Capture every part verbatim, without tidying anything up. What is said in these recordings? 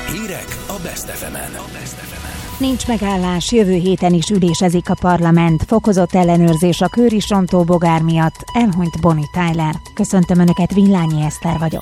Hírek a Best ef emen. Nincs megállás, jövő héten is ülésezik a parlament. Fokozott ellenőrzés a kőrisrontó bogár miatt. Elhunyt Bonnie Tyler. Köszöntöm Önöket, Villányi Eszter vagyok.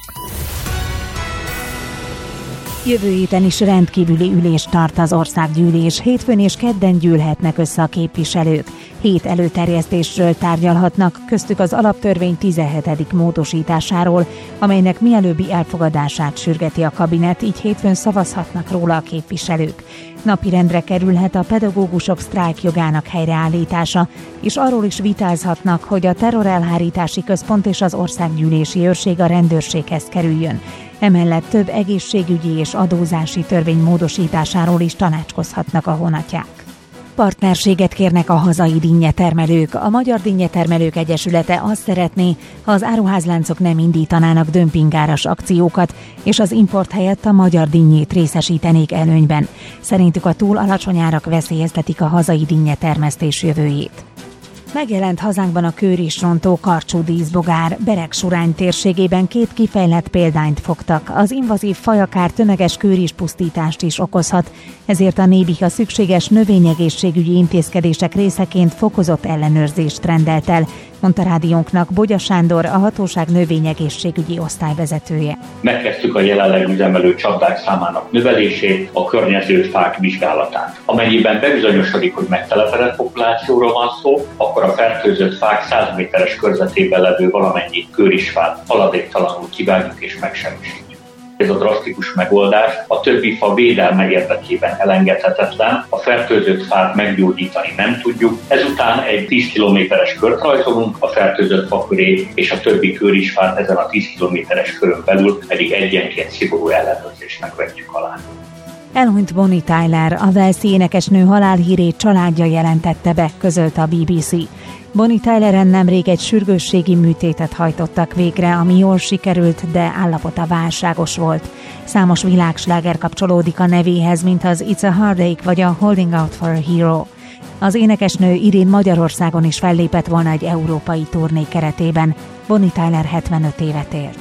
Jövő héten is rendkívüli ülést tart az országgyűlés. Hétfőn és kedden gyűlhetnek össze a képviselők. Hét előterjesztésről tárgyalhatnak, köztük az alaptörvény tizenhetedik módosításáról, amelynek mielőbbi elfogadását sürgeti a kabinet, így hétfőn szavazhatnak róla a képviselők. Napirendre kerülhet a pedagógusok sztrájkjogának helyreállítása, és arról is vitázhatnak, hogy a terrorelhárítási központ és az országgyűlési őrség a rendőrséghez kerüljön. Emellett több egészségügyi és adózási törvény módosításáról is tanácskozhatnak a honatják. Partnerséget kérnek a hazai dinnyetermelők. A Magyar Dinnyetermelők Egyesülete azt szeretné, ha az áruházláncok nem indítanának dömpingáras akciókat, és az import helyett a magyar dinnyét részesítenék előnyben. Szerintük a túl alacsony árak veszélyeztetik a hazai dinnyetermesztés jövőjét. Megjelent hazánkban a kőrisrontó karcsú díszbogár. Beregsurány térségében két kifejlett példányt fogtak. Az invazív faj akár tömeges kőrispusztítást is okozhat, ezért a Nébih a szükséges növényegészségügyi intézkedések részeként fokozott ellenőrzést rendelt el, mondta rádiónknak Bogya Sándor, a hatóság növényegészségügyi osztályvezetője. Megkezdtük a jelenleg üzemelő csapdák számának növelését, a környező fák vizsgálatát. Amennyiben bebizonyosodik, hogy megtelepedett populációról van szó, akkor a fertőzött fák száz méteres körzetében levő valamennyi kőrisfát haladéktalanul kivágjuk és megsemmisítjük. Ez a drasztikus megoldás a többi fa védelme érdekében elengedhetetlen, a fertőzött fát meggyógyítani nem tudjuk, ezután egy tíz kilométeres kört rajzolunk a fertőzött fa köré, és a többi kőrisfát ezen a tíz kilométeres körön belül pedig egyenként szigorú ellenőrzésnek vetjük alá. Elhunyt Bonnie Tyler, a walesi énekesnő halálhírét családja jelentette be, közölte a bé bé cé. Bonnie Tyleren nemrég egy sürgősségi műtétet hajtottak végre, ami jól sikerült, de állapota válságos volt. Számos világsláger kapcsolódik a nevéhez, mint az It's a Heartache vagy a Holding Out for a Hero. Az énekesnő idén Magyarországon is fellépett volna egy európai turné keretében. Bonnie Tyler hetvenöt évet élt.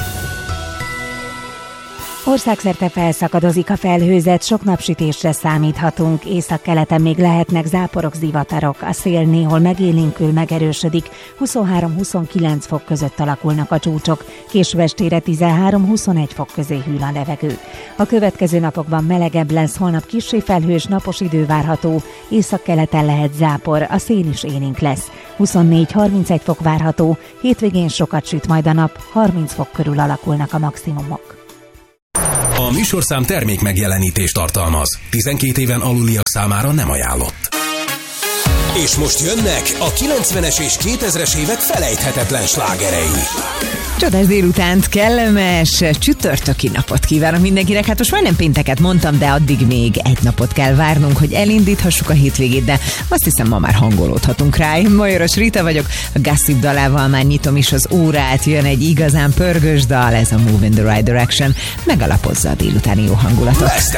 Országszerte felszakadozik a felhőzet, sok napsütésre számíthatunk, északkeleten még lehetnek záporok, zivatarok, a szél néhol megélénkül, megerősödik, huszonhárom-huszonkilenc fok között alakulnak a csúcsok, késő estére tizenhárom-huszonegy fok közé hűl a levegő. A következő napokban melegebb lesz, holnap kissé felhős, napos idő várható, északkeleten lehet zápor, a szél is élénk lesz, huszonnégy-harmincegy fok várható, hétvégén sokat süt majd a nap, harminc fok körül alakulnak a maximumok. A műsorszám termék megjelenítést tartalmaz. tizenkét éven aluliak számára nem ajánlott. És most jönnek a kilencvenes és kétezres évek felejthetetlen slágerei. Csodás délutánt, kellemes csütörtöki napot kívánok mindenkinek. Hát most majdnem pénteket mondtam, de addig még egy napot kell várnunk, hogy elindíthassuk a hétvégét, de azt hiszem ma már hangolódhatunk rá. Én Majoros Rita vagyok, a Gossip dalával már nyitom is az órát, jön egy igazán pörgős dal, ez a Move in the Right Direction, megalapozza a délutáni jó hangulatot. Best